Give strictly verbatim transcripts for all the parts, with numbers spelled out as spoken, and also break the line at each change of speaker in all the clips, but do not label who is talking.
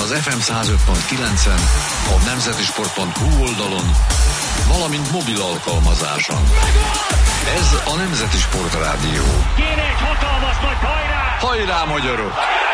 az ef em száz öt pont kilencen, a nemzetisport pont hu oldalon, valamint mobil alkalmazáson. Ez a Nemzeti Sport Rádió.
Kéne egy hatalmas nagy hajrá!
Hajrá, magyarok!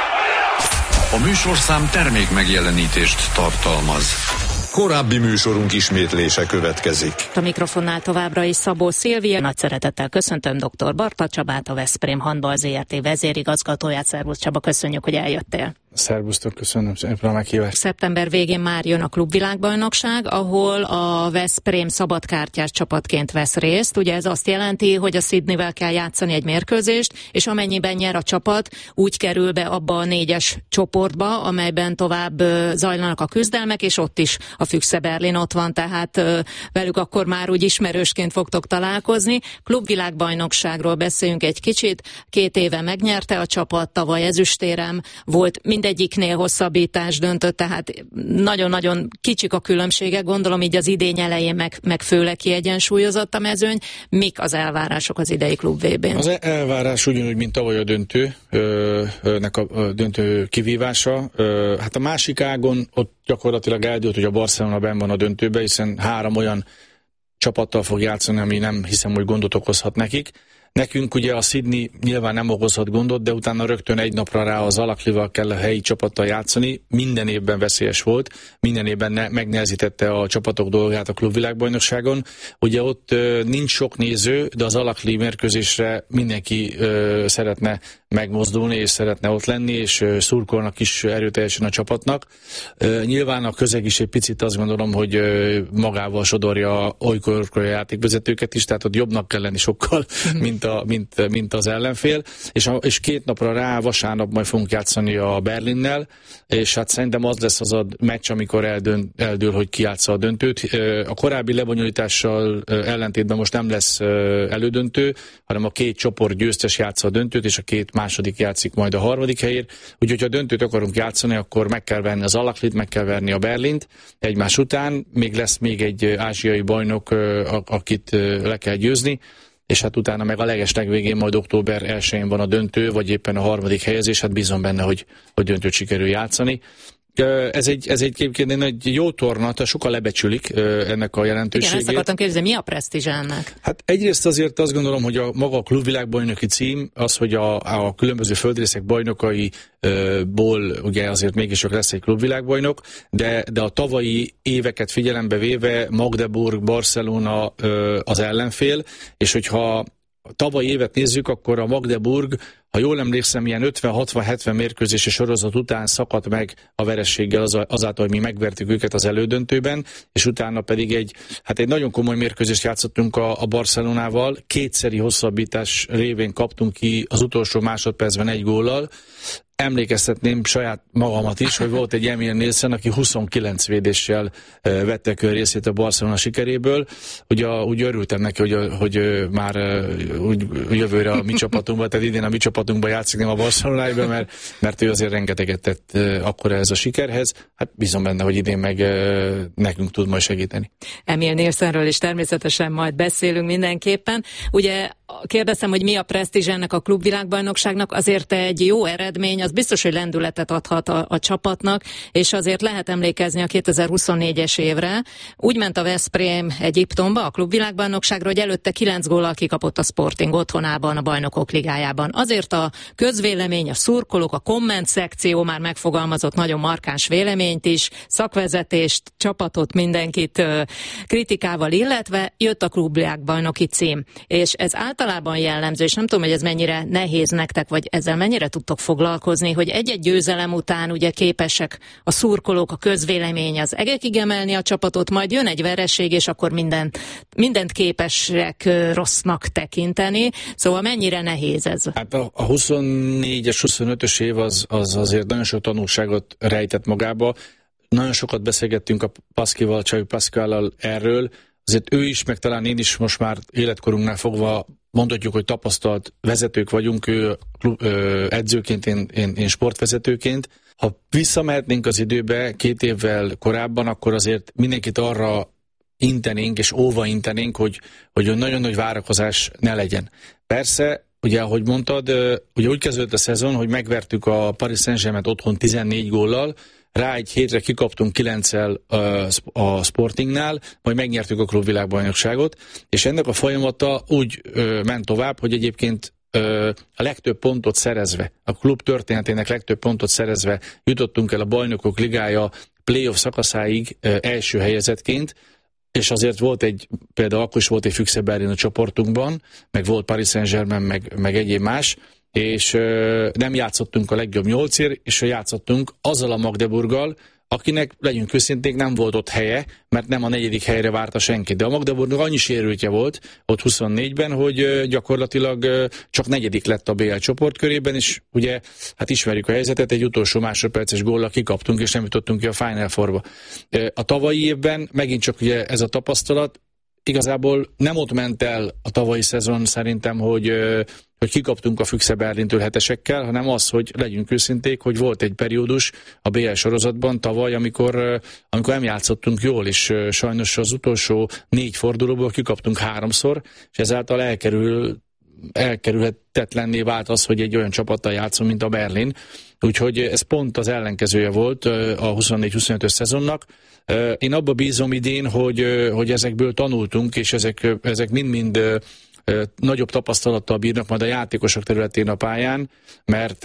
A műsorszám termék megjelenítést tartalmaz. Korábbi műsorunk ismétlése következik.
A mikrofonnál továbbra is Szabó Szilvia. Nagy szeretettel köszöntöm dr. Barta Csabát, a Veszprém Handball zé er té vezérigazgatóját. Szervusz Csaba, köszönjük, hogy eljöttél.
Szervusztok, köszönöm szépen a meghívást.
Szeptember végén már jön a klubvilágbajnokság, ahol a Veszprém szabadkártyás csapatként vesz részt. Ugye ez azt jelenti, hogy a Sydneyvel kell játszani egy mérkőzést, és amennyiben nyer a csapat, úgy kerül be abba a négyes csoportba, amelyben tovább zajlanak a küzdelmek, és ott is a Füchse Berlin ott van, tehát velük akkor már úgy ismerősként fogtok találkozni. Klubvilágbajnokságról beszéljünk egy kicsit. Két éve megnyerte a csapat, tavaly ezüstérem volt, mindegyiknél hosszabbítás döntött, tehát nagyon-nagyon kicsik a különbségek, gondolom így az idény elején meg, meg főleg kiegyensúlyozott a mezőny. Mik az elvárások az idei klub vé bén?
Az elvárás ugyanúgy, mint tavaly a döntő, nek a döntő kivívása. Hát a másik ágon ott gyakorlatilag eldőlt, hogy a Barcelona benn van a döntőbe, hiszen három olyan csapattal fog játszani, ami nem hiszem, hogy gondot okozhat nekik. Nekünk ugye a Sydney nyilván nem okozhat gondot, de utána rögtön egy napra rá az Alaklival kell a helyi csapattal játszani. Minden évben veszélyes volt, minden évben ne, megnehezítette a csapatok dolgát a klubvilágbajnokságon. Ugye ott ö, nincs sok néző, de az Alakli mérkőzésre mindenki ö, szeretne megmozdulni, és szeretne ott lenni, és ö, szurkolnak is erőteljesen a csapatnak. Ö, nyilván a közeg is egy picit azt gondolom, hogy ö, magával sodorja olykor a játékvezetőket is, tehát ott jobbnak kell lenni sokkal, mint A, mint, mint az ellenfél, és, a, és két napra rá vasárnap majd fogunk játszani a Berlinnel, és hát szerintem az lesz az a meccs, amikor eldön, eldől, hogy ki játsza a döntőt. A korábbi lebonyolítással ellentétben most nem lesz elődöntő, hanem a két csoport győztes játsza a döntőt, és a két második játszik majd a harmadik helyért. Úgyhogy ha döntőt akarunk játszani, akkor meg kell venni az Alaklit, meg kell verni a Berlint egymás után. Még lesz még egy ázsiai bajnok, akit le kell győzni, és hát utána meg a legesleg végén majd október elsején van a döntő, vagy éppen a harmadik helyezés, hát bízom benne, hogy, hogy döntőt sikerül játszani. Ez egy, ez egy, egy jó torna, tehát sokan lebecsülik ennek a jelentőségét.
Igen, ezt akartam kérdezni, mi a presztízs ennek?
Hát egyrészt azért azt gondolom, hogy a maga a klubvilágbajnoki cím, az, hogy a, a különböző földrészek bajnokaiból ugye azért mégis lesz egy klubvilágbajnok, de, de a tavalyi éveket figyelembe véve Magdeburg, Barcelona az ellenfél, és hogyha a tavalyi évet nézzük, akkor a Magdeburg, ha jól emlékszem, ilyen ötven hatvan hetven mérkőzési sorozat után szakadt meg a verességgel az, azáltal, hogy mi megvertük őket az elődöntőben, és utána pedig egy, hát egy nagyon komoly mérkőzést játszottunk a, a Barcelonával, kétszeri hosszabbítás révén kaptunk ki az utolsó másodpercben egy góllal. Emlékeztetném saját magamat is, hogy volt egy Emil Nielsen, aki huszonkilenc védéssel vette kör részét a Barcelona sikeréből. Ugye úgy örültem neki, hogy, hogy már úgy jövőre a mi csapatunkban, tehát idén a mi csapatunkban játszik, nem a Barcelonájában, mert, mert ő azért rengeteget tett akkor ez a sikerhez. Hát bízom benne, hogy idén meg nekünk tud majd segíteni.
Emil Nielsenről is természetesen majd beszélünk mindenképpen. Ugye kérdeztem, hogy mi a presztízs ennek a klubvilágbajnokságnak, azért egy jó eredmény, az biztos, hogy lendületet adhat a, a csapatnak, és azért lehet emlékezni a kétezer-huszonnégyes évre. Úgy ment a Veszprém Egyiptomba, a klubvilágbajnokságra, hogy előtte kilenc góllal kikapott a Sporting otthonában, a Bajnokok Ligájában. Azért a közvélemény, a szurkolók, a komment szekció már megfogalmazott nagyon markáns véleményt is, szakvezetést, csapatot, mindenkit kritikával illetve jött a klubvilágbajnoki cím. És ez általában jellemző, és nem tudom, hogy ez mennyire nehéz nektek, vagy ezzel mennyire tudtok foglalkozni, hogy egy-egy győzelem után ugye képesek a szurkolók, a közvélemény az egekig emelni a csapatot, majd jön egy vereség, és akkor minden, mindent képesek rossznak tekinteni. Szóval mennyire nehéz ez?
Hát a, a huszonnégyes, huszonötös év az, az azért nagyon sok tanulságot rejtett magába. Nagyon sokat beszélgettünk a Paszkival, Csavi Pascallal erről. Azért ő is, meg talán én is most már életkorunknál fogva mondhatjuk, hogy tapasztalt vezetők vagyunk, ő edzőként, én, én, én sportvezetőként. Ha visszamehetnénk az időbe két évvel korábban, akkor azért mindenkit arra intenénk és óva intenénk, hogy, hogy nagyon nagy várakozás ne legyen. Persze, ugye, ahogy mondtad, ugye úgy kezdődött a szezon, hogy megvertük a Paris Saint-Germaint otthon tizennégy góllal, rá egy hétre kikaptunk kilenccel a Sportingnál, majd megnyertük a klubvilágbajnokságot, és ennek a folyamata úgy ö, ment tovább, hogy egyébként ö, a legtöbb pontot szerezve, a klub történetének legtöbb pontot szerezve jutottunk el a Bajnokok Ligája playoff szakaszáig ö, első helyezettként, és azért volt egy, például akkor is volt egy Füchse Berlin a csoportunkban, meg volt Paris Saint-Germain, meg, meg egyéb más, és ö, nem játszottunk a legjobb nyolcért, és játszottunk azzal a Magdeburggal, akinek, legyünk őszinték, nem volt ott helye, mert nem a negyedik helyre várta senki. De a Magdeburgnak annyi sérültje volt ott huszonnégyben, hogy ö, gyakorlatilag ö, csak negyedik lett a bé el csoportkörében, és ugye, hát ismerjük a helyzetet, egy utolsó másodperces góllal kikaptunk, és nem jutottunk ki a Final Fourba. A tavalyi évben megint csak ugye ez a tapasztalat, igazából nem ott ment el a tavalyi szezon szerintem, hogy, hogy kikaptunk a Füchse Berlintől hetesekkel, hanem az, hogy legyünk őszinték, hogy volt egy periódus a bé el sorozatban tavaly, amikor, amikor nem játszottunk jól, és sajnos az utolsó négy fordulóból kikaptunk háromszor, és ezáltal elkerül, elkerülhetetlenné vált az, hogy egy olyan csapattal játszom, mint a Berlin. Úgyhogy ez pont az ellenkezője volt a huszonnégy huszonötös szezonnak. Én abba bízom idén, hogy, hogy ezekből tanultunk, és ezek, ezek mind-mind nagyobb tapasztalattal bírnak majd a játékosok területén a pályán, mert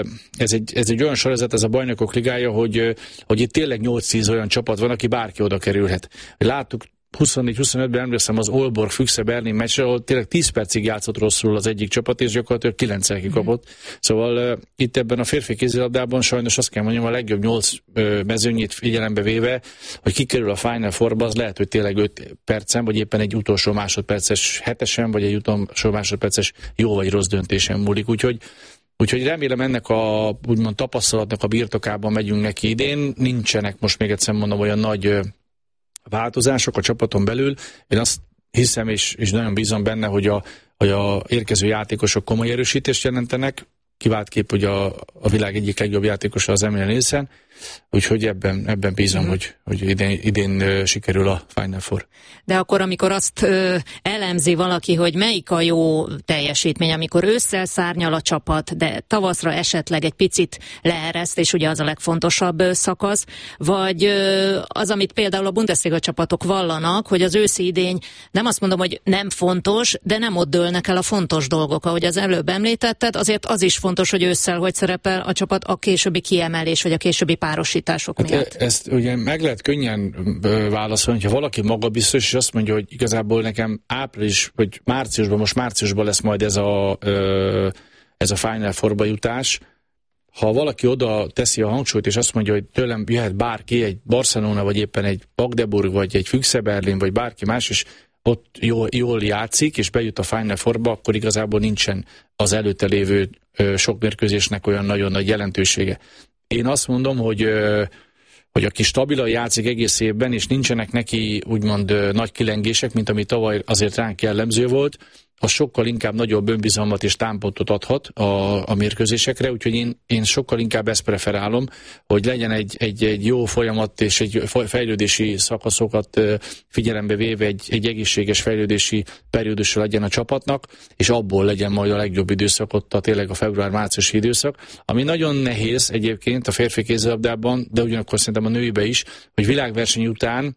ez egy, ez egy olyan sorozat, ez a Bajnokok Ligája, hogy, hogy itt tényleg nyolc-tíz olyan csapat van, aki bárki oda kerülhet. Láttuk huszonnégy huszonötben, emlékszem az Aalborg Füchse Berlin meccsre, ahol tényleg tíz percig játszott rosszul az egyik csapat, és gyakorlatilag kilenccel kikapott. Mm. Szóval uh, itt ebben a férfi kézilabdában sajnos azt kell mondjam, a legjobb nyolc uh, mezőnyét figyelembe véve, hogy kikerül a Final Fourba, az lehet, hogy tényleg öt percen, vagy éppen egy utolsó másodperces hetesen, vagy egy utolsó másodperces jó vagy rossz döntésen múlik. Úgyhogy Úgyhogy remélem ennek a úgymond tapasztalatnak a birtokában megyünk neki idén. Nincsenek most még egyszer mondom olyan nagy uh, változások a csapaton belül. Én azt hiszem, és, és nagyon bízom benne, hogy a, hogy a érkező játékosok komoly erősítést jelentenek, kiváltképp, hogy a, a világ egyik legjobb játékosa az Emil Nielsen, úgyhogy ebben, ebben bízom, mm. hogy, hogy idén, idén uh, sikerül a Final Four.
De akkor, amikor azt uh, elemzi valaki, hogy melyik a jó teljesítmény, amikor ősszel szárnyal a csapat, de tavaszra esetleg egy picit leereszt, és ugye az a legfontosabb uh, szakasz, vagy uh, az, amit például a Bundesliga csapatok vallanak, hogy az őszi idény, nem azt mondom, hogy nem fontos, de nem ott dőlnek el a fontos dolgok, ahogy az előbb említetted, azért az is fontos, hogy ősszel hogy szerepel a csapat a későbbi kiemelés, vagy a későbbi párosítások
hát
miatt.
Ezt ugye meg lehet könnyen válaszolni, ha valaki magabiztos, és azt mondja, hogy igazából nekem április, vagy márciusban, most márciusban lesz majd ez a, ez a Final Fourba jutás. Ha valaki oda teszi a hangsúlyt, és azt mondja, hogy tőlem jöhet bárki, egy Barcelona, vagy éppen egy Magdeburg, vagy egy Füchse Berlin, vagy bárki más, és ott jól, jól játszik, és bejut a Final Fourba, akkor igazából nincsen az előtte lévő sok mérkőzésnek olyan nagyon nagy jelentősége. Én azt mondom, hogy, hogy aki stabilan játszik egész évben, és nincsenek neki úgymond nagy kilengések, mint ami tavaly azért ránk jellemző volt, az sokkal inkább nagyobb önbizalmat és támpontot adhat a, a mérkőzésekre, úgyhogy én, én sokkal inkább ezt preferálom, hogy legyen egy, egy, egy jó folyamat és egy fejlődési szakaszokat figyelembe véve egy, egy egészséges fejlődési periódusra legyen a csapatnak, és abból legyen majd a legjobb időszak, ott a tényleg a február-márciusi időszak, ami nagyon nehéz egyébként a férfi kézilabdában, de ugyanakkor szerintem a nőibe is, hogy világverseny után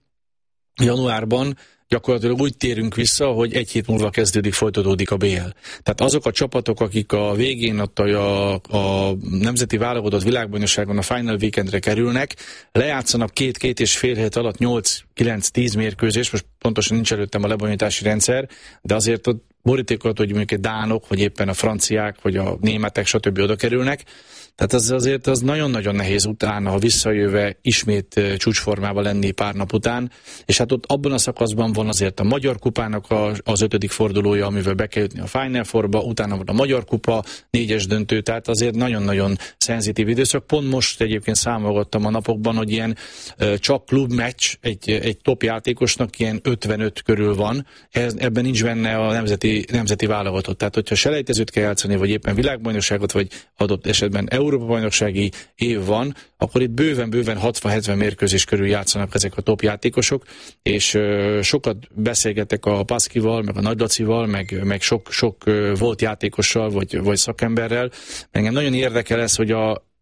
januárban gyakorlatilag úgy térünk vissza, hogy egy hét múlva kezdődik, folytatódik a bé el. Tehát azok a csapatok, akik a végén ott a, a nemzeti válogatott világbajnokságon a Final Weekendre kerülnek, lejátszanak két-két és fél hét alatt nyolc-kilenc-tíz mérkőzés, most pontosan nincs előttem a lebonyolítási rendszer, de azért ott borítékolható, hogy mondjuk egy dánok, vagy éppen a franciák, vagy a németek, stb. Oda kerülnek. Tehát az azért az nagyon-nagyon nehéz utána, ha visszajöve ismét uh, csúcsformában lenni pár nap után, és hát ott abban a szakaszban van azért a Magyar Kupának a, az ötödik fordulója, amivel be kell jutni a Final Fourba, utána van a Magyar Kupa, négyes döntő, tehát azért nagyon-nagyon szenzitív időszak. Pont most egyébként számolgattam a napokban, hogy ilyen uh, csak klubmeccs egy, egy top játékosnak ilyen ötvenöt körül van, Ez, ebben nincs benne a nemzeti, nemzeti válogatott. Tehát, hogyha selejtezőt kell játszani, vagy éppen világbajnokságot, vagy adott esetben Európa-bajnoksági év van, akkor itt bőven-bőven hatvan-hetven mérkőzés körül játszanak ezek a top játékosok, és uh, sokat beszélgetek a Paszkival, meg a Nagy Lacival, meg, meg sok, sok uh, volt játékossal, vagy, vagy szakemberrel. Engem nagyon érdekel ez, hogy a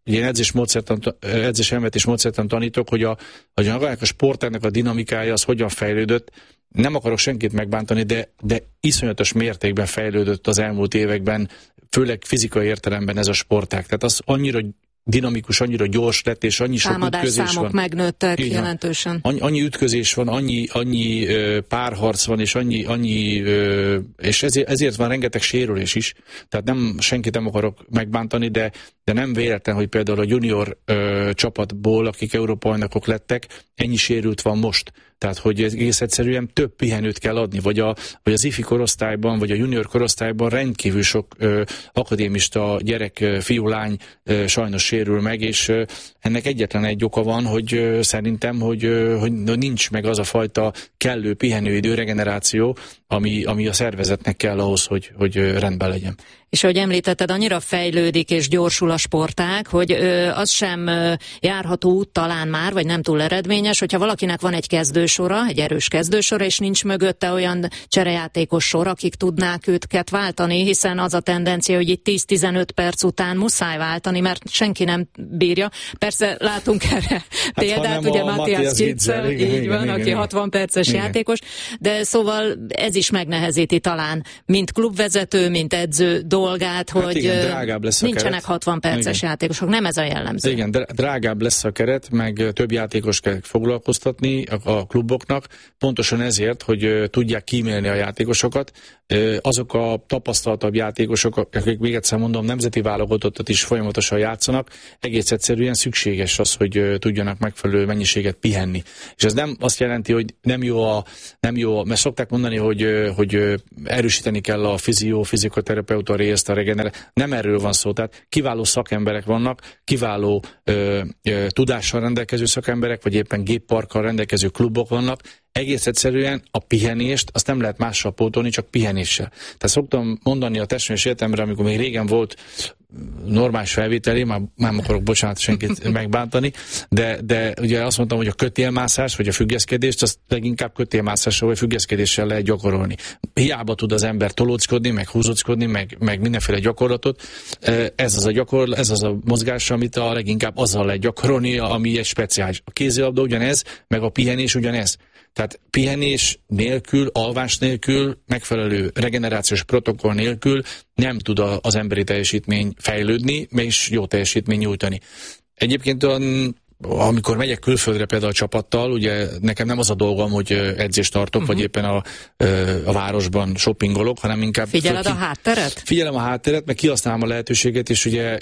ugye én edzés módszertan, edzés elméletés módszertan tanítok, hogy a, hogy a, a sportágnak a dinamikája az hogyan fejlődött. Nem akarok senkit megbántani, de, de iszonyatos mértékben fejlődött az elmúlt években, főleg fizikai értelemben ez a sportág. Tehát az annyira dinamikus, annyira gyors lett, és annyi sok ütközés van.
Megnőttek igen, jelentősen.
Annyi, annyi ütközés van, annyi, annyi ö, párharc van, és annyi, annyi ö, és ezért, ezért van rengeteg sérülés is. Tehát nem, senkit nem akarok megbántani, de, de nem véletlen, hogy például a junior ö, csapatból, akik Európa-bajnokok lettek, ennyi sérült van most. Tehát, hogy egész egyszerűen több pihenőt kell adni, vagy, a, vagy az ifi korosztályban, vagy a junior korosztályban rendkívül sok ö, akadémista gyerek, ö, fiú, lány ö, sajnos sérül meg, és ö, ennek egyetlen egy oka van, hogy ö, szerintem, hogy, ö, hogy nincs meg az a fajta kellő pihenőidő, regeneráció, ami, ami a szervezetnek kell ahhoz, hogy, hogy ö, rendben legyen.
És ahogy említetted, annyira fejlődik és gyorsul a sportág, hogy ö, az sem ö, járható út talán már, vagy nem túl eredményes, hogyha valakinek van egy kezdősora, egy erős kezdősora, és nincs mögötte olyan cserejátékos sor, akik tudnák őket váltani, hiszen az a tendencia, hogy itt tíz-tizenöt perc után muszáj váltani, mert senki nem bírja. Persze látunk erre hát, példát, ugye Matthias Gitzel, így igen, van, igen, aki igen. hatvan perces igen. játékos, de szóval ez is megnehezíti talán, mint klubvezető, mint edző dolgát, hát hogy igen, nincsenek hatvan perces igen. játékosok, nem ez a jellemző.
Igen, drágább lesz a keret, meg több játékos kell foglalkoztatni a, a kluboknak, pontosan ezért, hogy tudják kímélni a játékosokat. Azok a tapasztaltabb játékosok, akik még egyszer mondom, nemzeti válogatottat is folyamatosan játszanak, egész egyszerűen szükséges az, hogy tudjanak megfelelő mennyiséget pihenni. És ez nem azt jelenti, hogy nem jó, a, nem jó, mert szokták mondani, hogy, hogy erősíteni kell a fizió, fizikoterapeuta részt, a regener. Nem erről van szó, tehát kiváló szakemberek vannak, kiváló ö, ö, tudással rendelkező szakemberek, vagy éppen gépparkkal rendelkező klubok vannak. Egész egyszerűen a pihenést, azt nem lehet mással pótolni, csak pihenéssel. Tehát szoktam mondani a testvérem életemre, amikor még régen volt normális felvételi, már nem akarok bocsánat senkit megbántani, de, de ugye azt mondtam, hogy a kötélmászás, vagy a függeszkedést, azt leginkább kötélmászással, vagy függeszkedéssel lehet gyakorolni. Hiába tud az ember tolóckodni, meg húzóckodni, meg, meg mindenféle gyakorlatot. Ez az a gyakorlat, ez az a mozgás, amit a leginkább azzal lehet gyakorolni, ami egy speciális. A kézilabda ugyanez, meg a pihenés ugyanez. Tehát pihenés nélkül, alvás nélkül, megfelelő regenerációs protokoll nélkül nem tud az emberi teljesítmény fejlődni, és jó teljesítmény nyújtani. Egyébként amikor megyek külföldre például a csapattal, ugye nekem nem az a dolgom, hogy edzést tartok, uh-huh. vagy éppen a, a városban shoppingolok, hanem inkább...
Figyeled ki, a hátteret?
Figyelem a hátteret, meg kihasználom a lehetőséget, és ugye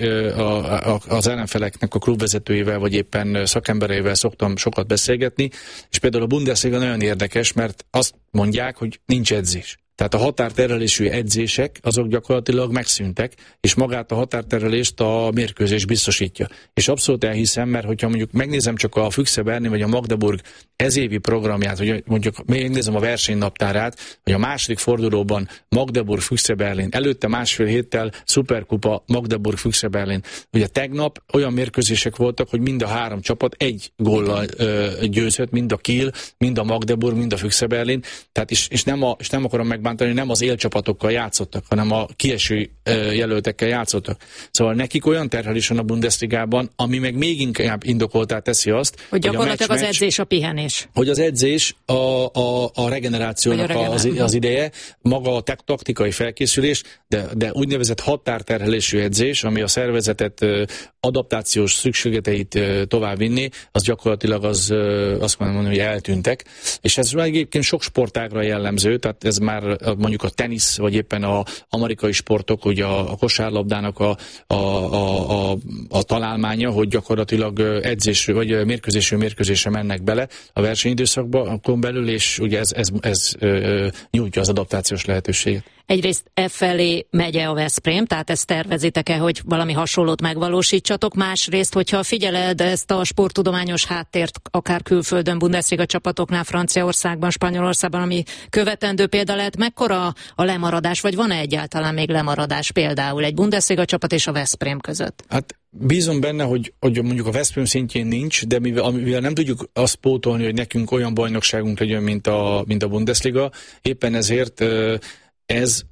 a, a, az ellenfeleknek a klubvezetőivel, vagy éppen szakembereivel szoktam sokat beszélgetni, és például a Bundesliga nagyon érdekes, mert azt mondják, hogy nincs edzés. Tehát a határterelésű edzések, azok gyakorlatilag megszűntek, és magát a határterelést a mérkőzés biztosítja. És abszolút elhiszem, mert hogyha mondjuk megnézem csak a Füchse Berlin vagy a Magdeburg ezévi programját, vagy mondjuk megnézem a versenynaptárát, hogy a második fordulóban Magdeburg Füchse Berlin, előtte másfél héttel Szuperkupa Magdeburg Füchse Berlin. Ugye tegnap olyan mérkőzések voltak, hogy mind a három csapat egy góllal ö, győzött, mind a Kiel, mind a Magdeburg, mind a Füchse Berlin. Tehát és, és, nem, a, és nem akarom meg nem az élcsapatokkal játszottak, hanem a kieső jelöltekkel játszottak. Szóval nekik olyan terhelés van a Bundesligában, ami meg még inkább indokoltá teszi azt,
hogy gyakorlatilag az edzés a pihenés.
Hogy az edzés a, a, a regenerációnak a az, az ideje, maga a taktikai felkészülés, de, de úgynevezett határterhelésű edzés, ami a szervezetet adaptációs szükségleteit továbbvinni, az gyakorlatilag az, azt mondom, hogy eltűntek. És ez egyébként sok sportágra jellemző, tehát ez már mondjuk a tenisz, vagy éppen az amerikai sportok, ugye a, a kosárlabdának a, a, a, a, a találmánya, hogy gyakorlatilag edzésről, vagy mérkőzésről mérkőzésre mennek bele a versenyidőszakba, akkor belül, és ugye ez, ez, ez, ez nyújtja az adaptációs lehetőséget.
Egyrészt e felé megye a Veszprém, tehát ezt tervezitek-e, hogy valami hasonlót megvalósítsatok. Másrészt, hogyha figyeled ezt a sporttudományos háttért, akár külföldön, Bundesliga csapatoknál, Franciaországban, Spanyolországban, ami követendő példa lehet, mekkora a lemaradás, vagy van-e egyáltalán még lemaradás például egy Bundesliga csapat és a Veszprém között?
Hát bízom benne, hogy, hogy mondjuk a Veszprém szintjén nincs, de mivel, mivel nem tudjuk azt pótolni, hogy nekünk olyan bajnokságunk legyen, mint a, mint a Bundesliga, éppen ezért ez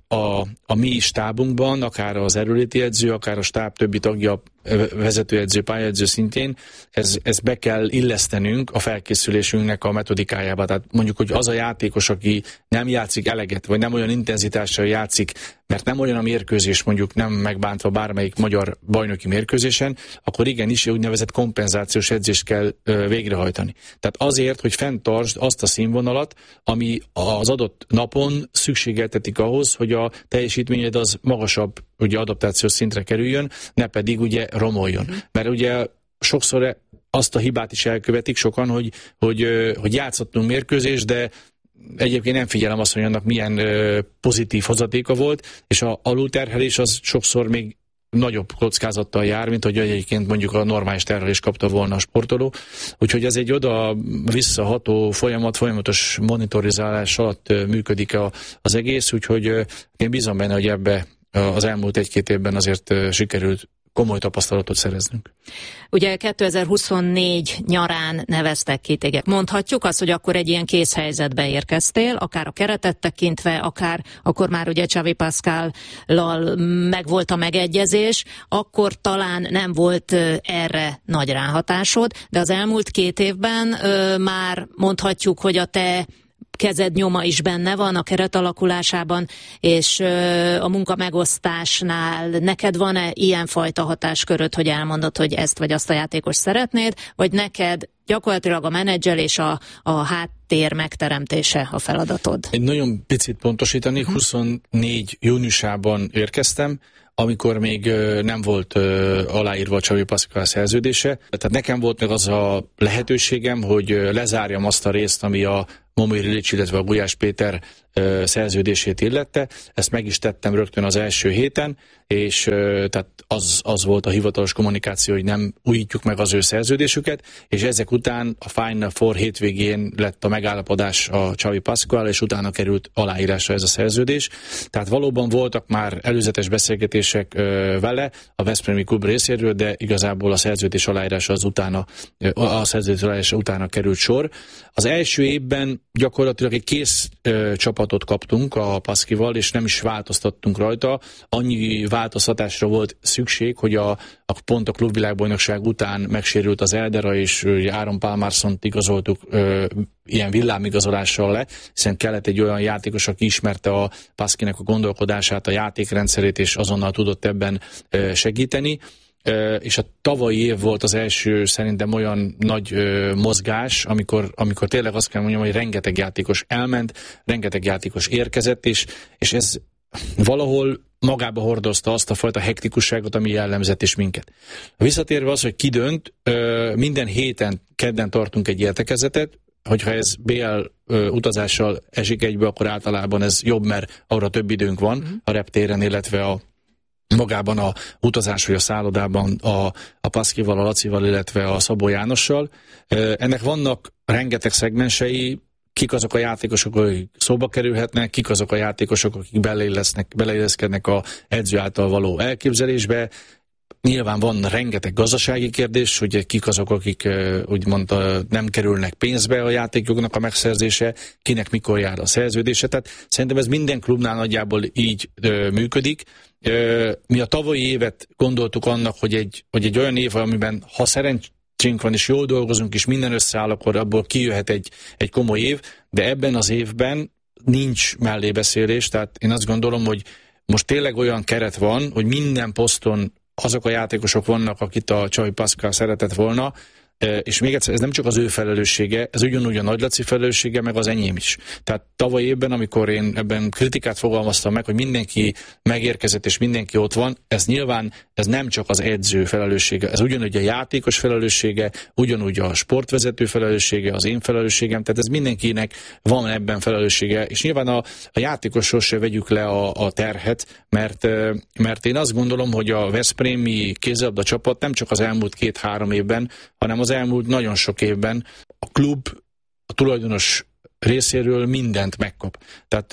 a, a mi stábunkban, akár az erőléti edző, akár a stáb többi tagja, vezetőedző, pályaedző szintjén, ez, ez be kell illesztenünk a felkészülésünknek a metodikájába. Tehát mondjuk, hogy az a játékos, aki nem játszik eleget, vagy nem olyan intenzitással játszik, mert nem olyan a mérkőzés, mondjuk nem megbántva bármelyik magyar bajnoki mérkőzésen, akkor igenis úgynevezett kompenzációs edzést kell ö, végrehajtani. Tehát azért, hogy fenntartsd azt a színvonalat, ami az adott napon szükségeltetik ahhoz, hogy a teljesítményed az magasabb ugye adaptációs szintre kerüljön, ne pedig ugye romoljon. Mert ugye sokszor azt a hibát is elkövetik sokan, hogy, hogy, hogy játszottunk mérkőzést, de egyébként nem figyelem azt, hogy annak milyen pozitív hozatéka volt, és a alulterhelés az sokszor még nagyobb kockázattal jár, mint hogy egyébként mondjuk a normális terhelést kapta volna a sportoló. Úgyhogy ez egy oda visszaható folyamat, folyamatos monitorizálás alatt működik a, az egész, úgyhogy én bízom benne, hogy ebbe az elmúlt egy-két évben azért sikerült komoly tapasztalatot szereznünk.
Ugye kétezer-huszonnégy nyarán neveztek ki téged. Mondhatjuk azt, hogy akkor egy ilyen készhelyzetbe érkeztél, akár a keretet tekintve, akár akkor már ugye Xavi Pascallal megvolt a megegyezés, akkor talán nem volt erre nagy ráhatásod, de az elmúlt két évben ö, már mondhatjuk, hogy a te kezed nyoma is benne van a keret alakulásában, és ö, a munka megosztásnál neked van-e ilyenfajta hatásköröd, hogy elmondod, hogy ezt vagy azt a játékos szeretnéd, vagy neked gyakorlatilag a menedzselés, a, a háttér megteremtése a feladatod?
Egy nagyon picit pontosítani, uh-huh. huszonnégy júniusában érkeztem, amikor még nem volt aláírva a Xavi Pascal szerződése. Tehát nekem volt meg az a lehetőségem, hogy lezárjam azt a részt, ami a Momir Ilic, illetve a Gulyás Péter szerződését illette. Ezt meg is tettem rögtön az első héten, és tehát az, az volt a hivatalos kommunikáció, hogy nem újítjuk meg az ő szerződésüket, és ezek után a Final Four hétvégén lett a megállapodás a Xavi Pascal, és utána került aláírásra ez a szerződés. Tehát valóban voltak már előzetes beszélgetések vele a Veszprémi klub részéről, de igazából a szerződés aláírása az utána, a szerződés aláírása utána került sor. Az első évben gyakorlatilag egy kész ö, csapatot kaptunk a Paszkival, és nem is változtattunk rajta. Annyi változtatásra volt szükség, hogy a, a pont a klubvilágbajnokság után megsérült az Eldera, és ö, Áron Pálmárszont igazoltuk ö, ilyen villámigazolással le, hiszen kellett egy olyan játékos, aki ismerte a Paszkinek a gondolkodását, a játékrendszerét, és azonnal tudott ebben ö, segíteni. Uh, és a tavalyi év volt az első szerintem olyan nagy uh, mozgás, amikor, amikor tényleg azt kell mondjam, hogy rengeteg játékos elment, rengeteg játékos érkezett, és, és ez valahol magába hordozta azt a fajta hektikusságot, ami jellemzett is minket. Visszatérve az, hogy ki dönt, uh, minden héten kedden tartunk egy értekezetet, hogyha ez bé el uh, utazással esik egybe, akkor általában ez jobb, mert arra több időnk van uh-huh. a reptéren, illetve a magában a utazás vagy a szállodában a, a Paszkival, a Lacival, illetve a Szabó Jánossal. Ennek vannak rengeteg szegmensei, kik azok a játékosok, akik szóba kerülhetnek, kik azok a játékosok, akik beleilleszkednek a edző által való elképzelésbe. Nyilván van rengeteg gazdasági kérdés, hogy kik azok, akik úgymond nem kerülnek pénzbe a játékjognak a megszerzése, kinek mikor jár a szerződése. Tehát szerintem ez minden klubnál nagyjából így ö, működik. Ö, mi a tavalyi évet gondoltuk annak, hogy egy, hogy egy olyan év, amiben ha szerencsénk van és jól dolgozunk, és minden összeáll, akkor abból kijöhet egy, egy komoly év, de ebben az évben nincs mellébeszélés, tehát én azt gondolom, hogy most tényleg olyan keret van, hogy minden poszton azok a játékosok vannak, akit a Xavi Pascal szeretett volna, és még egyszer, ez nem csak az ő felelőssége, ez ugyanúgy a Nagy Laci felelőssége, meg az enyém is. Tehát tavaly évben, amikor én ebben kritikát fogalmaztam meg, hogy mindenki megérkezett és mindenki ott van, ez nyilván ez nem csak az edző felelőssége, ez ugyanúgy a játékos felelőssége, ugyanúgy a sportvezető felelőssége, az én felelősségem, tehát ez mindenkinek van ebben felelőssége, és nyilván a, a játékosról se vegyük le a, a terhet, mert, mert én azt gondolom, hogy a veszprémi kézilabda csapat nem csak az elmúlt két-három évben, hanem az elmúlt nagyon sok évben a klub, a tulajdonos részéről mindent megkap. Tehát,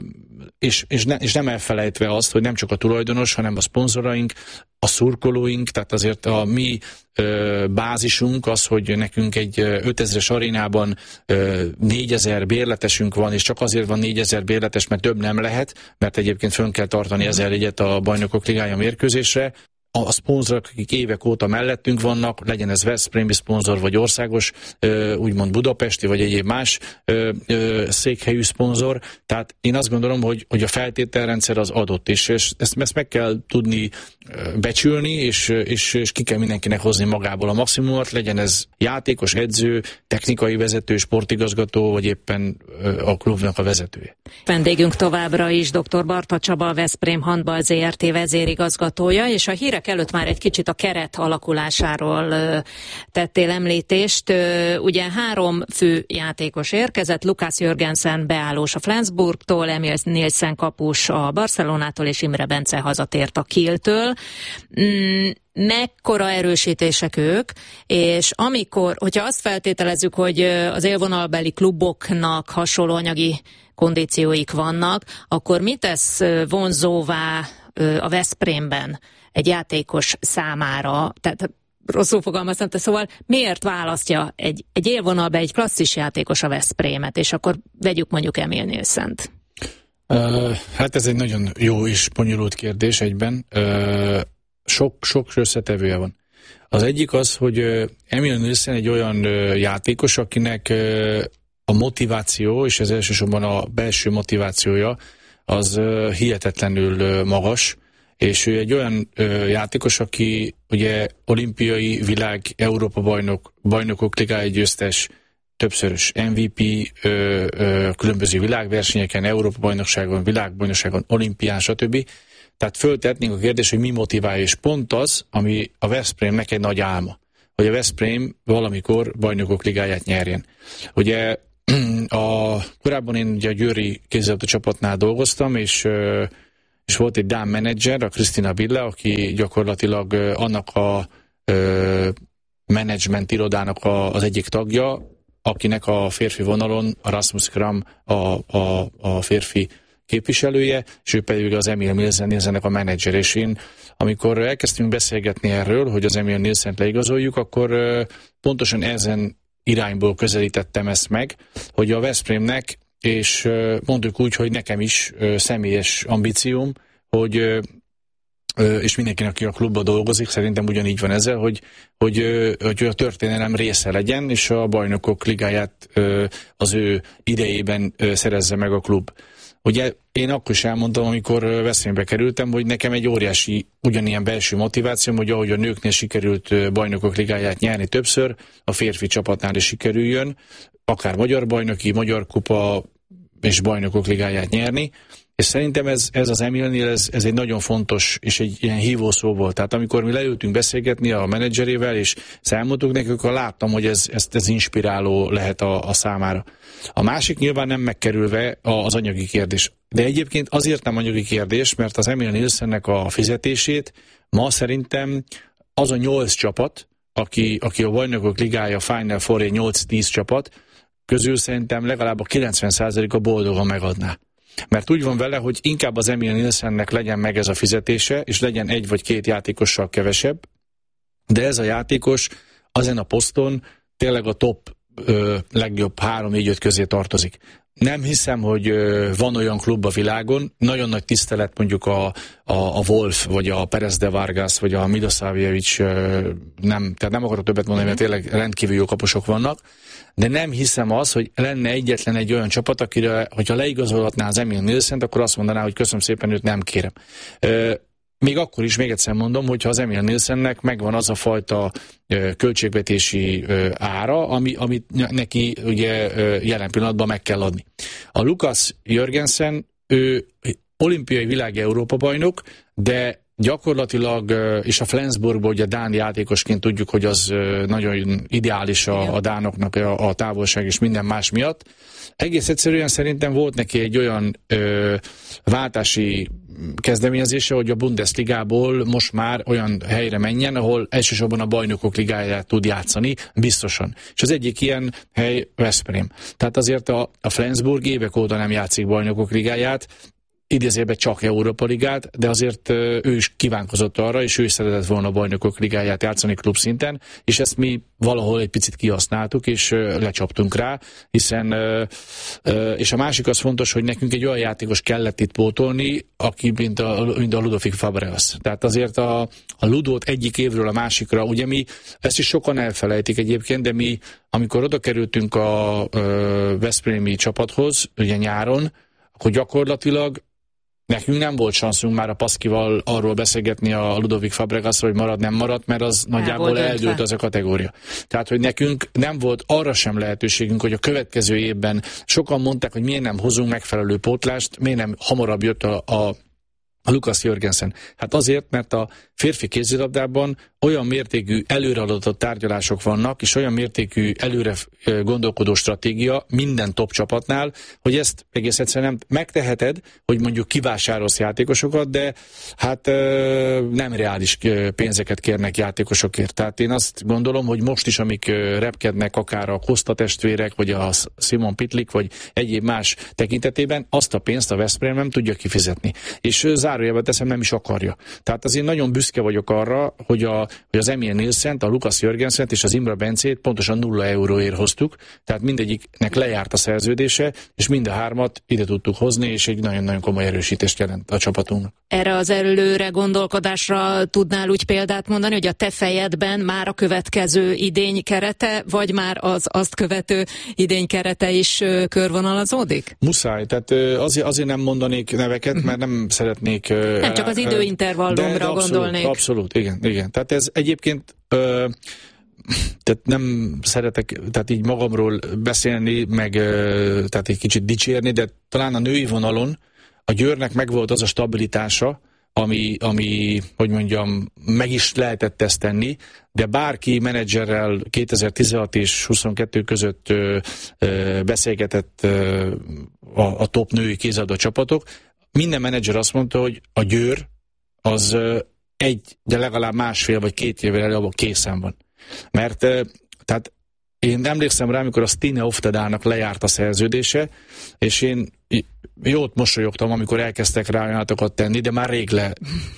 és, és, ne, és nem elfelejtve azt, hogy nem csak a tulajdonos, hanem a szponzoraink, a szurkolóink, tehát azért a mi ö, bázisunk az, hogy nekünk egy ötezres arénában ö, négyezer bérletesünk van, és csak azért van négyezer bérletes, mert több nem lehet, mert egyébként fönn kell tartani ezer jegyet a Bajnokok Ligája mérkőzésre. A szponzorok, akik évek óta mellettünk vannak, legyen ez veszprémi szponzor, vagy országos, úgymond budapesti, vagy egyéb más székhelyű szponzor. Tehát én azt gondolom, hogy, hogy a feltételrendszer az adott, és ezt, ezt meg kell tudni becsülni, és, és, és ki kell mindenkinek hozni magából a maximumot, legyen ez játékos, edző, technikai vezető, sportigazgató, vagy éppen a klubnak a vezetője.
Vendégünk továbbra is dr. Barta Csaba, a Veszprém Handball zé er té vezérigazgatója, és a hírek előtt már egy kicsit a keret alakulásáról ö, tettél említést. Ö, ugye három fő játékos érkezett, Lukács Jörgensen beállós a Flensburgtól, Emil Nielsen kapus a Barcelonától, és Imre Bence hazatért a Kieltől. Mm, mekkora erősítések ők, és amikor, hogyha azt feltételezzük, hogy az élvonalbeli kluboknak hasonló anyagi kondícióik vannak, akkor mit tesz vonzóvá a Veszprémben egy játékos számára, tehát rosszul fogalmaztam, szóval miért választja egy, egy élvonalban egy klasszis játékos a Veszprémet, és akkor vegyük mondjuk Emil Nielsent?
Uh, hát ez egy nagyon jó és bonyolult kérdés egyben. Uh, sok, sok összetevője van. Az egyik az, hogy uh, Emil Nielsen egy olyan uh, játékos, akinek uh, a motiváció, és ez elsősorban a belső motivációja, az uh, hihetetlenül uh, magas, és ő egy olyan ö, játékos, aki ugye olimpiai, világ, Európa bajnok, bajnokok ligája győztes, többszörös em vé pé, ö, ö, különböző világversenyeken, Európa bajnokságon, világbajnokságon, olimpián, stb. Tehát föltehetnénk a kérdést, hogy mi motiválja, és pont az, ami a Veszprémnek egy nagy álma, hogy a Veszprém valamikor bajnokok ligáját nyerjen. Ugye a, korábban én ugye a győri kézilabda csapatnál dolgoztam, és ö, és volt egy dán menedzser, a Krisztina Bille, aki gyakorlatilag annak a ö, menedzsment irodának a, az egyik tagja, akinek a férfi vonalon a Rasmus Kram a, a, a férfi képviselője, és ő pedig az Emil Nielsennek a menedzser. És én, amikor elkezdtünk beszélgetni erről, hogy az Emil Nielsent leigazoljuk, akkor ö, pontosan ezen irányból közelítettem ezt meg, hogy a Veszprémnek, és mondjuk úgy, hogy nekem is személyes ambícióm, hogy, és mindenkinek, aki a klubban dolgozik, szerintem ugyanígy van ezzel, hogy, hogy, hogy a történelem része legyen, és a bajnokok ligáját az ő idejében szerezze meg a klub. Ugye én akkor is elmondtam, amikor Veszprémbe kerültem, hogy nekem egy óriási ugyanilyen belső motivációm, hogy ahogy a nőknél sikerült bajnokok ligáját nyerni többször, a férfi csapatnál is sikerüljön, akár magyar bajnoki, magyar kupa és bajnokok ligáját nyerni, és szerintem ez, ez az Emilnél ez, ez egy nagyon fontos és egy ilyen hívószó volt. Tehát amikor mi leültünk beszélgetni a menedzserével, és számoltuk nekik, akkor láttam, hogy ez, ez, ez inspiráló lehet a, a számára. A másik nyilván nem megkerülve az anyagi kérdés. De egyébként azért nem anyagi kérdés, mert az Emil Nielsennek a fizetését ma szerintem az a nyolc csapat, aki, aki a bajnokok ligája Final Four nyolc-tíz csapat, közül szerintem legalább a kilencven százaléka boldogan megadná. Mert úgy van vele, hogy inkább az Emil Nielsennek legyen meg ez a fizetése, és legyen egy vagy két játékossal kevesebb, de ez a játékos ezen a poszton tényleg a top ö, legjobb három-négy-öt közé tartozik. Nem hiszem, hogy ö, van olyan klub a világon, nagyon nagy tisztelet mondjuk a, a, a Wolf, vagy a Perez de Vargas, vagy a Milosavljevic, ö, nem, tehát nem akarok többet mondani, mert tényleg rendkívül jó kaposok vannak, de nem hiszem az, hogy lenne egyetlen egy olyan csapat, akire, hogyha leigazolhatná az Emil Nielsent, akkor azt mondaná, hogy köszönöm szépen, őt nem kérem. Ö, Még akkor is, még egyszer mondom, hogyha az Emil Nielsennek megvan az a fajta ö, költségvetési ö, ára, ami, amit neki ugye ö, jelen pillanatban meg kell adni. A Lukács Jörgensen, ő olimpiai világ Európa bajnok, de gyakorlatilag, és a Flensburgból ugye dán játékosként tudjuk, hogy az nagyon ideális a, a dánoknak a, a távolság és minden más miatt. Egész egyszerűen szerintem volt neki egy olyan ö, váltási kezdeményezése, hogy a Bundesligából most már olyan helyre menjen, ahol elsősorban a bajnokok ligáját tud játszani, biztosan. És az egyik ilyen hely Veszprém. Tehát azért a, a Flensburg évek óta nem játszik bajnokok ligáját, idézőjelben csak Európa ligát, de azért ő is kívánkozott arra, és ő is szeretett volna a bajnokok ligáját játszani klubszinten, és ezt mi valahol egy picit kihasználtuk, és lecsaptunk rá, hiszen, és a másik az fontos, hogy nekünk egy olyan játékos kellett itt pótolni, aki mint a, mint a Ludovic Fabregas. Tehát azért a, a Ludót egyik évről a másikra, ugye mi, ezt is sokan elfelejtik egyébként, de mi, amikor oda kerültünk a, a veszprémi csapathoz, ugye nyáron, akkor gyakorlatilag nekünk nem volt szanszunk már a Paszkival arról beszélgetni a Ludovic Fabregasról, hogy marad, nem marad, mert az El nagyjából eldőlt az a kategória. Tehát, hogy nekünk nem volt arra sem lehetőségünk, hogy a következő évben sokan mondták, hogy miért nem hozunk megfelelő pótlást, miért nem hamarabb jött a, a A Lukas Jörgensen. Hát azért, mert a férfi kézilabdában olyan mértékű előreadott tárgyalások vannak, és olyan mértékű előre gondolkodó stratégia minden top csapatnál, hogy ezt egész egyszerűen nem megteheted, hogy mondjuk kivásárolsz játékosokat, de hát nem reális pénzeket kérnek játékosokért. Tehát én azt gondolom, hogy most is, amik repkednek akár a Costa testvérek, vagy a Simon Pitlick, vagy egyéb más tekintetében, azt a pénzt a Veszprém nem tudja kifizetni. És zárójelben teszem, nem is akarja. Tehát azért nagyon büszke vagyok arra, hogy, a, hogy az Emil Nielsent, a Lukas Jörgensent és az Imre Bencét pontosan nulla euróért hoztuk, tehát mindegyiknek lejárt a szerződése, és mind a hármat ide tudtuk hozni, és egy nagyon-nagyon komoly erősítést jelent a csapatunknak.
Erre az előre gondolkodásra tudnál úgy példát mondani, hogy a te fejedben már a következő idény kerete, vagy már az azt követő idény kerete is körvonalazódik?
Muszáj, tehát azért, azért nem mondanék neveket, mert nem szeretnék...
Nem csak az időintervallumra gondolnék.
Abszolút, igen, igen. Tehát ez egyébként ö, tehát nem szeretek tehát így magamról beszélni, meg ö, tehát egy kicsit dicsérni, de talán a női vonalon a Győrnek megvolt az a stabilitása, ami, ami, hogy mondjam, meg is lehetett ezt tenni, de bárki menedzserrel kétezer-tizenhat és huszonkettő között ö, ö, beszélgetett ö, a, a top női kézilabda csapatok, minden menedzser azt mondta, hogy a Győr az egy, de legalább másfél vagy két évvel előbb készen van. Mert tehát én emlékszem rá, amikor a Stine Oftedának lejárt a szerződése, és én jót mosolyogtam, amikor elkezdtek rá olyanokat tenni, de már rég le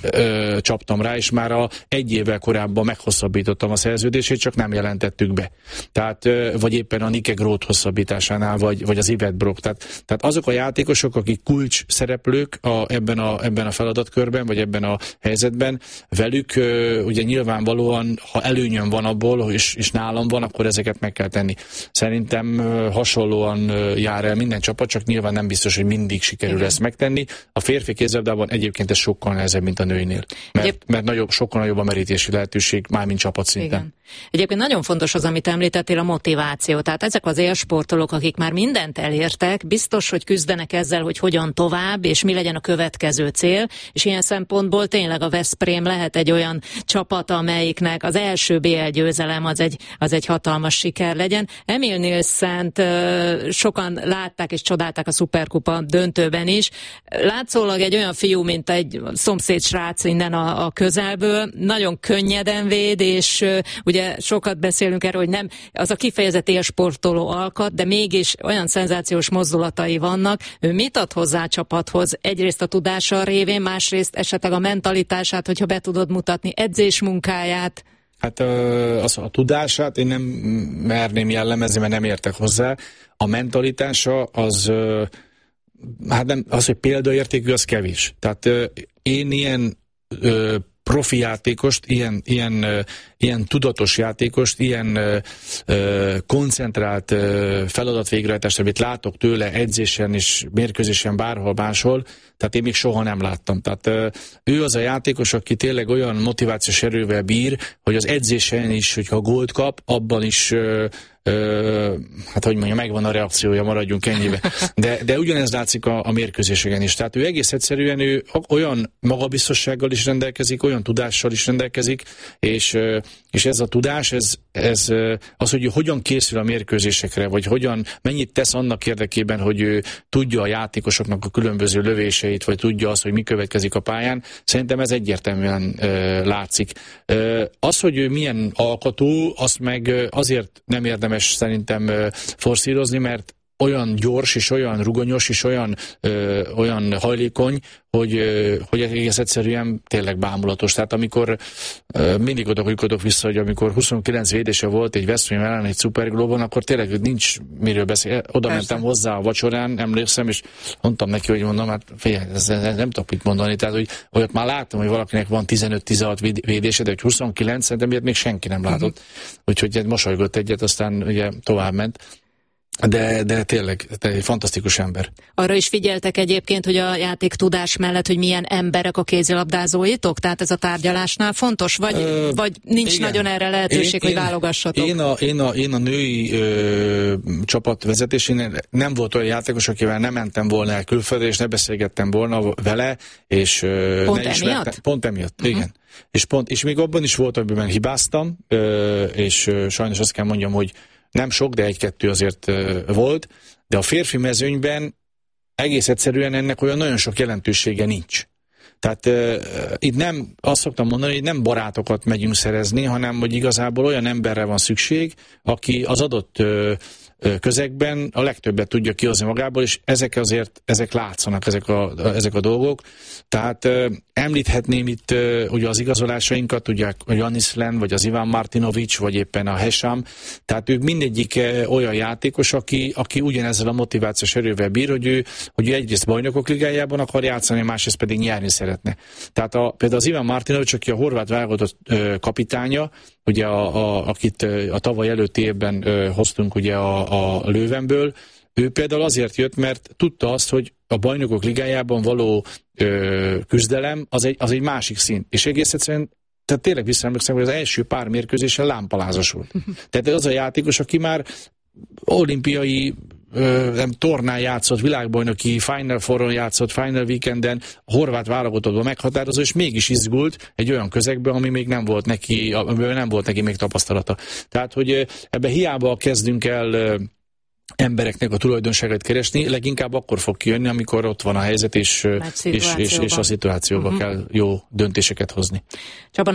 ö, csaptam rá, és már a egy évvel korábban meghosszabbítottam a szerződését, csak nem jelentettük be. Tehát, ö, vagy éppen a Nike Groth hosszabbításánál, vagy, vagy az Yvette Brock. Tehát, tehát azok a játékosok, akik kulcs szereplők a, ebben, a, ebben a feladatkörben, vagy ebben a helyzetben, velük ö, ugye nyilvánvalóan, ha előnyön van abból, és, és nálam van, akkor ezeket meg kell tenni. Szerintem ö, hasonlóan ö, jár el minden csapat, csak nyilván nem biztos, hogy mindig sikerül Igen. ezt megtenni. A férfi kézilabdában egyébként ez sokkal nehezebb, mint a nőinél. Mert, Egyéb... mert nagyobb, sokkal nagyobb a merítési lehetőség, mármint csapatszinten. Igen.
Egyébként nagyon fontos az, amit említettél, a motiváció. Tehát ezek az élsportolók, akik már mindent elértek, biztos, hogy küzdenek ezzel, hogy hogyan tovább, és mi legyen a következő cél, és ilyen szempontból tényleg a Veszprém lehet egy olyan csapat, amelyiknek az első bé el győzelem az egy, az egy hatalmas siker legyen. Emil Nielsent sokan látták és csodálták a Szuperkupa döntőben is. Látszólag egy olyan fiú, mint egy szomszéd srác innen a, a közelből, nagyon könnyeden véd, és uh, ugye sokat beszélünk erről, hogy nem az a kifejezett élsportoló alkat, de mégis olyan szenzációs mozdulatai vannak. Ő mit ad hozzá a csapathoz? Egyrészt a tudása révén, másrészt esetleg a mentalitását, hogyha be tudod mutatni, edzés munkáját.
Hát az a tudását én nem merném jellemezni, mert nem értek hozzá. A mentalitása az, hát nem, az, hogy példaértékű, az kevés. Tehát én ilyen profi játékost, ilyen, ilyen, ilyen tudatos játékost, ilyen koncentrált feladatvégrehajtást, amit látok tőle edzésen és mérkőzésen bárhol máshol, tehát én még soha nem láttam. Tehát ő az a játékos, aki tényleg olyan motivációs erővel bír, hogy az edzésen is, hogyha gólt kap, abban is ö, hát hogy mondjam, megvan a reakciója, maradjunk ennyibe. De, de ugyanez látszik a, a mérkőzéseken is. Tehát ő egész egyszerűen ő olyan magabiztossággal is rendelkezik, olyan tudással is rendelkezik, és, és ez a tudás, ez, ez az, hogy hogyan készül a mérkőzésekre, vagy hogyan, mennyit tesz annak érdekében, hogy ő tudja a játékosoknak a különböző lövéseit, vagy tudja azt, hogy mi következik a pályán, szerintem ez egyértelműen ö, látszik. Ö, az, hogy ő milyen alkotó, azt meg azért nem érdemes szerintem ö, forszírozni, mert olyan gyors, és olyan rugonyos, és olyan, ö, olyan hajlékony, hogy, ö, hogy egész egyszerűen tényleg bámulatos. Tehát amikor ö, mindig odakodok vissza, hogy amikor huszonkilenc védése volt egy West Ham ellen egy Superglobon, akkor tényleg nincs miről beszélni. Oda Persze. mentem hozzá a vacsorán, emlékszem, és mondtam neki, hogy mondom, hát figyelj, ez, ez nem tudok mit mondani. Tehát, hogy olyat már láttam, hogy valakinek van tizenöt-tizenhat védése, de hogy huszonkilenc, szerintem ilyet még senki nem látott. Uh-huh. Úgyhogy mosolygott egyet, aztán ugye tovább ment. De, de tényleg, egy fantasztikus ember.
Arra is figyeltek egyébként, hogy a játék tudás mellett, hogy milyen emberek a kézilabdázóitok? Tehát ez a tárgyalásnál fontos? Vagy, ö, vagy nincs igen. nagyon erre lehetőség, én, hogy én, válogassatok?
Én a, én a, én a női ö, csapat vezetésén nem volt olyan játékos, akivel nem mentem volna el külföldre, és ne beszélgettem volna vele, és ö,
pont
ne
emiatt?
Ismertem. Pont emiatt, uh-huh. igen. És, pont, és még abban is volt, amiben hibáztam, ö, és ö, sajnos azt kell mondjam, hogy nem sok, de egy-kettő azért uh, volt, de a férfi mezőnyben egész egyszerűen ennek olyan nagyon sok jelentősége nincs. Tehát uh, itt nem, azt szoktam mondani, hogy nem barátokat megyünk szerezni, hanem hogy igazából olyan emberre van szükség, aki az adott uh, közegben a legtöbbet tudja kihozni magából, és ezek azért, ezek látszanak, ezek a, ezek a dolgok. Tehát uh, említhetném itt uh, ugye az igazolásainkat, ugye a Janis Len, vagy az Ivan Martinovic, vagy éppen a Hesham, tehát ők mindegyik uh, olyan játékos, aki, aki ugyanezzel a motivációs erővel bír, hogy ő, hogy ő egyrészt bajnokok ligájában akar játszani, másrészt pedig nyerni szeretne. Tehát a, például az Ivan Martinovic, aki a horvát válogatott uh, kapitánya, ugye a, a, akit a tavaly előtti évben uh, hoztunk ugye a, a Löwenből, ő például azért jött, mert tudta azt, hogy a bajnokok ligájában való ö, küzdelem az egy, az egy másik szint. És egész egyszerűen, tehát tényleg visszaemlékszem, hogy az első pár mérkőzésen lámpalázas volt. Tehát az a játékos, aki már olimpiai ö, nem, tornán játszott, világbajnoki Final Fouron játszott, Final Weekenden, a horvát válogatottban meghatározó, és mégis izgult egy olyan közegben, ami még nem volt neki, amiben nem volt neki még tapasztalata. Tehát, hogy ebbe hiába kezdünk el embereknek a tulajdonságait keresni, leginkább akkor fog kijönni, amikor ott van a helyzet, és, és, és, és a szituációban uh-huh. kell jó döntéseket hozni. Csaba,